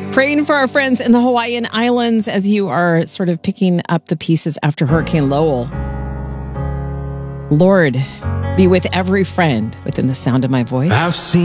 Praying for our friends in the Hawaiian Islands as you are sort of picking up the pieces after Hurricane Lowell. Lord, be with every friend within the sound of my voice. I've seen